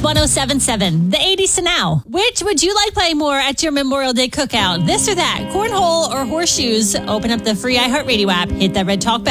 1077, the 80s to now. Which would you like playing more at your Memorial Day cookout? This or that? Cornhole or horseshoes? Open up the free iHeartRadio app, hit that red talk button.